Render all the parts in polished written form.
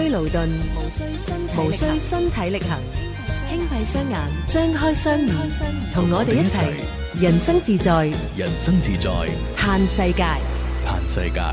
勞頓，無需身體力行，輕閉雙眼，張開雙面，同我哋一齊人生自在， 人生自在， 嘆世界。 嘆世界。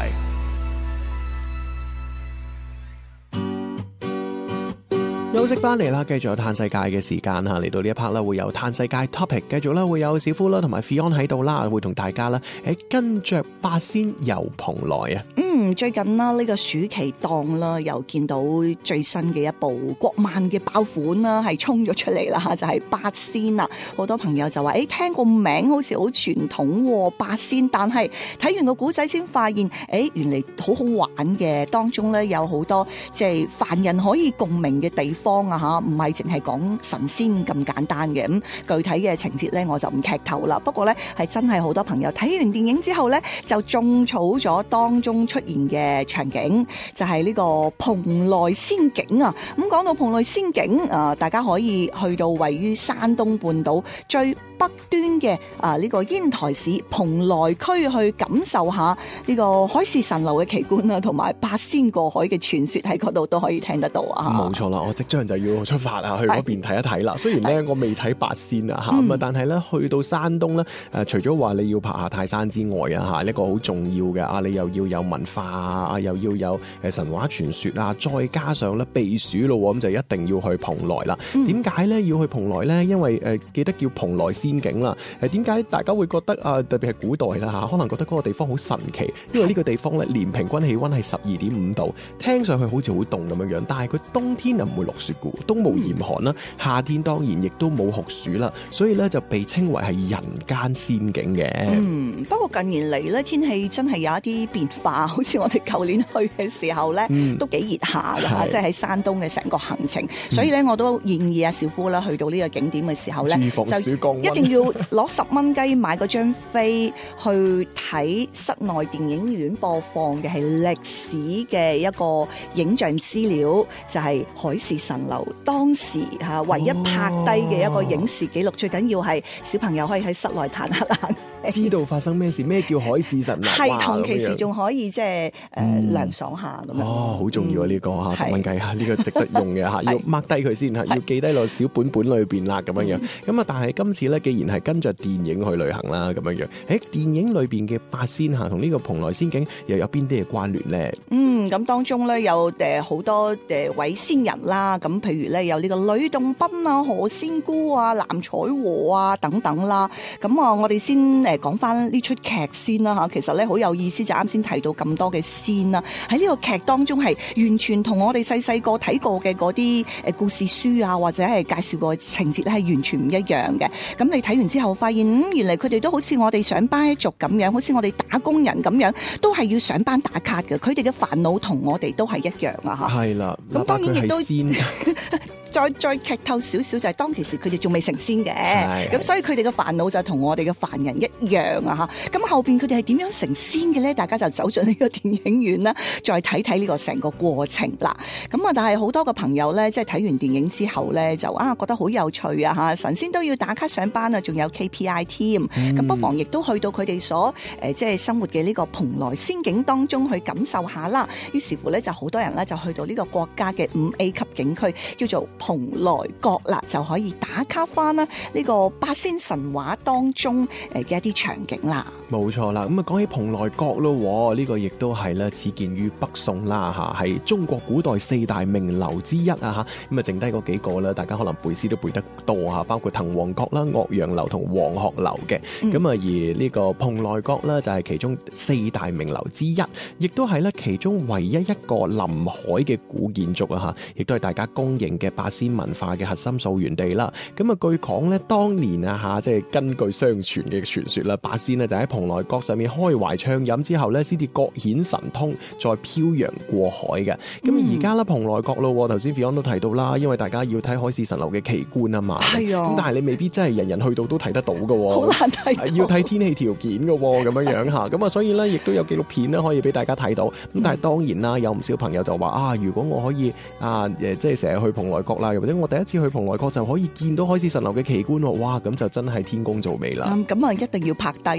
休息翻嚟啦，繼續有嘆世界嘅時間嚇，嚟到呢一 part 啦，會有嘆世界 topic， 繼續啦，會有小夫啦同埋 Fion 喺度啦，會同大家啦跟着八仙遊蓬萊啊。 最近啦呢個暑期檔啦，又見到最新嘅一部國漫嘅爆款啦，係衝咗出嚟啦，就係八仙啦。好多朋友就話聽個名好似好傳統喎，八仙，但係睇完個古仔先發現，原嚟好好玩嘅，當中咧有好多即係凡人可以共鳴嘅地方啊嚇，唔係淨係講神仙咁簡單嘅。咁具體嘅情節咧我就唔劇透啦。不過咧係真係好多朋友睇完電影之後咧就種草咗當中出現嘅場景，就係呢個蓬萊仙境啊。咁講到蓬萊仙境大家可以去到位於山東半島最北端嘅呢個煙台市蓬萊區去感受下呢個海市蜃樓嘅奇觀啦，同埋八仙過海嘅傳說喺嗰度都可以聽得到啊！ 冇錯啦，我即將就要出發啊，去嗰邊睇一睇啦。雖然咧我未睇八仙啊嚇，但係咧去到山東咧除咗話你要爬下泰山之外啊嚇，呢個好重要嘅你又要有文化啊，又要有神話傳說啊，再加上咧避暑咯，咁就一定要去蓬萊啦。點解咧要去蓬萊咧？因為記得叫蓬萊仙境啦。點解大家會覺得特別係古代啦嚇，可能覺得嗰個地方好神奇，因為呢個地方咧年平均氣溫係12.5度，聽上去好似好凍咁樣樣，但係佢冬天又唔會落雪嘅，冬無嚴寒啦，夏天當然亦都冇酷暑啦，所以咧就被稱為係人間仙境嘅。 不過近年嚟咧天氣真係有一啲變化，好似我哋舊年去嘅時候咧都幾熱下㗎嚇，即係喺山東嘅成個行程。所以咧我都建議阿小夫啦去到呢個景點嘅時候咧，就一定要攞10蚊雞買嗰張飛去睇室內電影院播放嘅係歷史嘅一個影像資料，就係海市蜃樓當時唯一拍低嘅一個影視記錄。最緊要係小朋友可以喺室內彈下冷氣，知道發生咩事，咩叫海市蜃樓， 係同其時仲可以即係涼爽下咁樣。 好重要啊呢個10蚊雞呢個值得用嘅要 mark 低佢先要記低落小本本裏邊啦咁樣樣。咁但係今次咧既然係跟着電影去旅行啦咁樣樣，電影裏邊嘅八仙同呢個蓬萊仙境又有邊啲嘅關聯咧？ 咁當中咧有好多位仙人啦，咁譬如咧有呢個呂洞賓啊、何仙姑啊、藍采和啊等等啦。咁我哋先講翻呢出劇先啦嚇。其實咧好有意思，就啱先提到咁多嘅仙啦，喺呢個劇當中係完全同我哋細個睇過嘅嗰啲故事書啊，或者係介紹過嘅情節咧係完全唔一樣嘅。咁你睇完之後發現，原來佢哋都好似我哋上班一族咁樣，好似我哋打工人咁樣，都係要上班打卡嘅。佢哋嘅煩惱同我哋都係一樣啊！嚇，係啦。咁當然亦都再劇透少少，就係當其時佢哋仲未成仙嘅，咁所以佢哋嘅煩惱就同我哋嘅凡人一樣啊！嚇，咁後邊佢哋係點樣成仙嘅咧？大家就走進呢個電影院啦，再睇睇呢個成個過程啦。咁但係好多個朋友咧，即係睇完電影之後咧，就覺得好有趣啊！嚇，神仙都要打卡上班啊，仲有 KPI 添。咁不妨亦都去到佢哋所即係生活嘅呢個蓬萊仙境當中去感受下啦。於是乎咧，就好多人咧就去到呢個國家嘅5A 級景區，叫做蓬萊閣啦，就可以打卡翻啦呢個八仙神話當中嘅一啲場景啦。 冇錯啦，咁講起蓬萊閣咯，呢個亦都係咧始建於北宋啦嚇，係中國古代4大名樓之一啊嚇。咁剩低嗰幾個啦，大家可能背詩都背得多嚇，包括滕王閣啦、岳陽樓同黃鶴樓嘅。咁而呢個蓬萊閣咧就係其中4大名樓之一，亦都係咧其中唯一一個臨海嘅古建築啊嚇，亦都係大家公認嘅八仙文化嘅核心溯源地啦。咁據講咧，當年啊嚇，即係根據相傳嘅傳說啦，八仙咧就喺蓬萊閣上面開懷暢飲之後咧，先至各顯神通，再漂洋過海嘅。咁而家咧蓬萊閣咯，頭先 Fion 都提到啦，因為大家要睇海市蜃樓嘅奇觀啊嘛。係啊。咁但係你未必真係人人去到都睇得到嘅，好難睇。要睇天氣條件嘅咁樣樣嚇。咁所以咧亦都有紀錄片咧可以俾大家睇到。咁但係當然啦，有唔少朋友就話如果我可以即係成日去蓬萊閣啦，或者我第一次去蓬萊閣就可以見到海市蜃樓嘅奇觀喎，哇！咁就真係天公造美啦。 咁一定要拍低啊！咁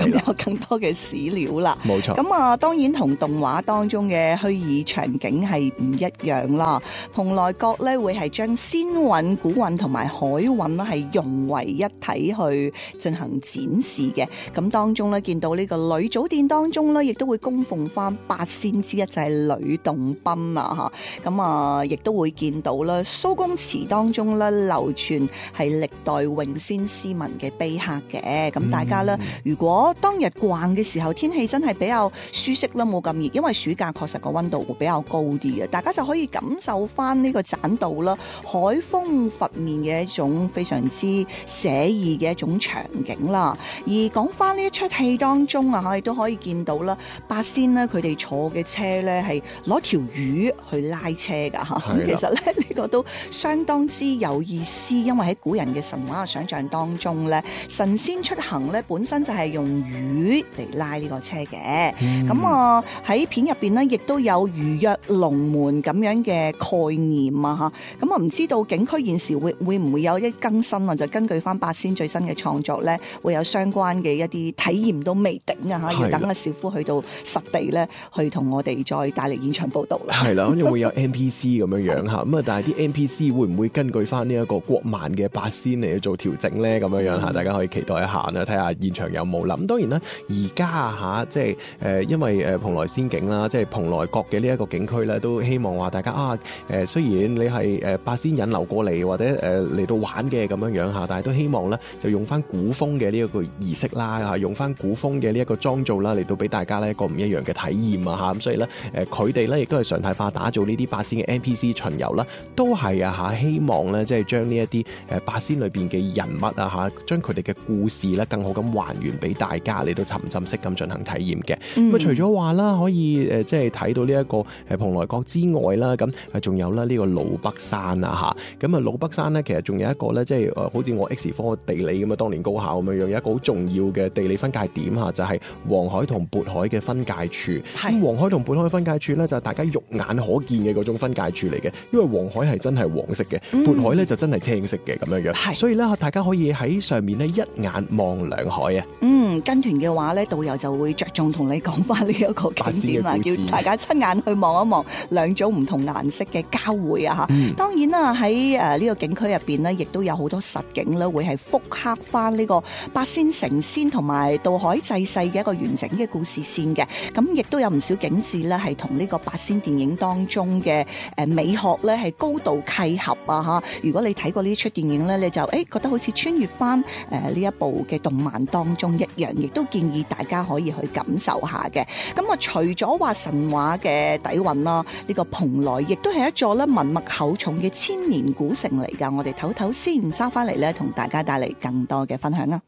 咁有更多嘅史料啦。 冇錯。 咁啊，當然同動畫當中嘅虛擬場景係唔一樣啦。蓬萊閣咧會係將仙韻、古韻同埋海韻咧係融為一體去進行展示嘅。咁當中咧見到呢個呂祖殿當中咧，亦都會供奉翻八仙之一就係呂洞賓啊嚇。咁啊，亦都會見到啦，蘇公祠當中咧流傳係歷代詠仙詩文嘅碑刻嘅。咁大家咧，如果當日逛嘅時候天氣真係比較舒適啦，冇咁熱，因為暑假確實個溫度會比較高啲嘅，大家就可以感受翻呢個棧道啦，海風拂面嘅一種非常之寫意嘅一種場景啦。而講翻呢一出戲當中啊，亦都可以見到啦，八仙呢，佢哋坐嘅車咧係攞條魚去拉車㗎嚇。咁其實咧呢個都相當之有意思，因為喺古人嘅神話嘅想像當中咧，神仙出行咧本身就係用魚嚟拉呢個車嘅。咁啊喺片入邊呢，亦都有魚躍龍門咁樣嘅概念啊嚇。咁啊唔知道景區現時會唔會有一更新啊？就根據翻八仙最新嘅創作咧，會有相關嘅一啲體驗都未定啊嚇。要等阿小夫去到實地咧，去同我哋再帶嚟現場報導啦。 係啦，好似會有 NPC 咁樣樣嚇。咁啊，但係啲 NPC 會唔會根據翻呢一個國漫嘅八仙嚟去做調整咧？咁樣樣嚇，大家可以期待一下啦，睇下現場有冇啦。咁當然啦，而家嚇即係因為蓬萊仙境啦，即係蓬萊閣嘅呢一個景區咧，都希望話大家雖然你係八仙引流過嚟或者嚟到玩嘅咁樣樣嚇，但係都希望咧就用翻古風嘅呢一個儀式啦嚇，用翻古風嘅呢一個裝造啦，嚟到俾大家呢一個唔一樣嘅體驗啊嚇。咁所以咧佢哋咧亦都係常態化打造呢啲八仙嘅 NPC 巡遊啦，都係希望咧即係將呢一啲八仙裏邊嘅人物啊嚇，將佢哋嘅故事咧更好咁還原俾大家嚟到沉浸式咁進行體驗嘅。咁啊除咗話啦，可以即係睇到呢一個蓬萊閣之外啦，咁仲有啦呢個魯北山啊嚇。咁啊魯北山咧，其實仲有一個咧，即係好似我 X 科地理咁啊，當年高考咁樣樣，有一個好重要嘅地理分界點嚇，就係黃海同渤海嘅分界處。咁黃海同渤海嘅分界處咧，就係大家肉眼可見嘅嗰種分界處嚟嘅，因為黃海係真係黃色嘅，渤海咧就真係青色嘅咁樣樣。所以咧，大家可以喺上面咧一眼望兩海啊。 跟團嘅話咧，導遊就會着重同你講翻呢一個景點啊，叫大家親眼去望一望兩種唔同顏色嘅交匯啊嚇。當然啦，喺呢個景區入邊呢，亦都有好多實景咧，會係復刻翻呢個八仙成仙同埋渡海濟世嘅一個完整嘅故事線嘅。咁亦都有唔少景緻咧，係同呢個八仙電影當中嘅美學咧係高度契合啊嚇。如果你睇過呢出電影咧，你就覺得好似穿越翻呢一部嘅動漫當中一樣，亦都建議大家可以去感受下嘅。咁啊，除咗話神話嘅底蘊啦，呢個蓬萊亦都係一座咧文物厚重嘅千年古城嚟㗎。我哋唞唞先，收翻嚟咧，同大家帶嚟更多嘅分享啊！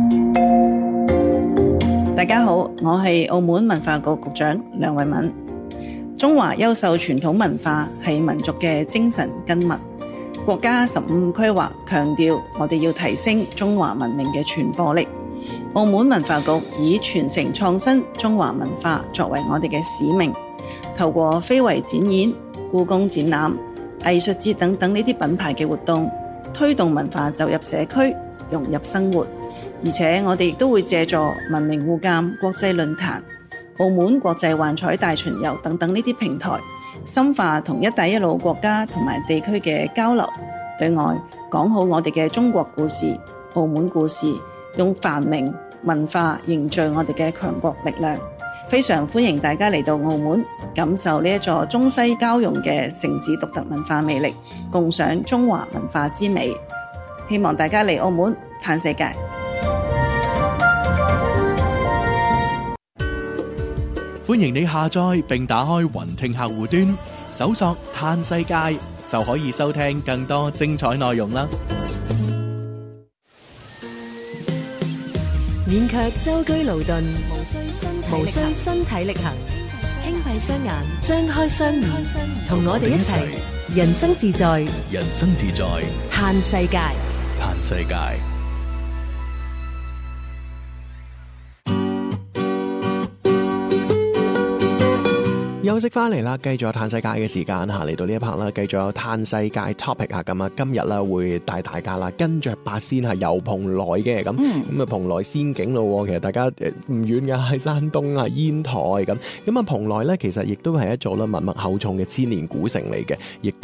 大家好，我係澳門文化局局長梁慧敏。中華優秀傳統文化係民族嘅精神根脈。國家15規劃強調，我哋要提升中華文明嘅傳播力。澳門文化局以傳承創新中華文化作為我哋嘅使命，透過非遺展演、故宮展覽、藝術節等等呢啲品牌嘅活動，推動文化走入社區，融入生活。而且我哋亦都會借助文明互鑒國際論壇、澳門國際幻彩大巡遊等等呢啲平台，深化同一帶一路國家同埋地區嘅交流，對外講好我哋嘅中國故事、澳門故事，用繁榮文化凝聚我哋嘅強國力量。非常歡迎大家嚟到澳門，感受呢一座中西交融嘅城市獨特文化魅力，共賞中華文化之美。希望大家嚟澳門嘆世界。 歡迎你下載並打開雲聽客戶端，搜索嘆世界就可以收聽更多精彩內容啦。 免卻舟車勞頓，無需身體力行，輕閉雙眼，張開雙耳，同我哋一齊人生自在， 人生自在， 嘆世界， 嘆世界。 休休息翻嚟啦，繼續有嘆世界嘅時間嚇，嚟到呢一 part 啦，繼續有嘆世界 topic 啊，咁啊，今日啦會帶大家啦跟着八仙係遊蓬萊嘅，咁啊蓬萊仙境咯，其實大家唔遠㗎，喺山東啊煙台咁啊蓬萊咧，其實亦都係一座啦文物厚重嘅千年古城嚟嘅，亦